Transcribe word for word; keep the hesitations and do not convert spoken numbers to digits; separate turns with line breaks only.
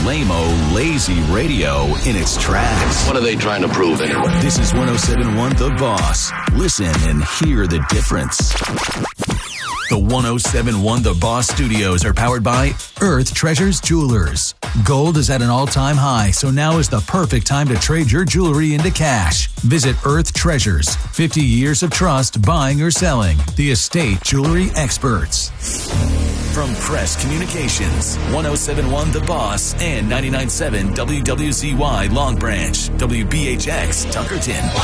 lame-o, lazy radio in its tracks.
What are they trying to prove anyway?
This is one oh seven point one The Boss. Listen and hear the difference. The one oh seven point one The Boss studios are powered by Earth Treasures Jewelers. Gold is at an all-time high, so now is the perfect time to trade your jewelry into cash. Visit Earth Treasures. fifty years of trust buying or selling. The estate jewelry experts. From Press Communications, one oh seven point one The Boss and ninety-nine point seven W W Z Y Long Branch, W B H X Tuckerton.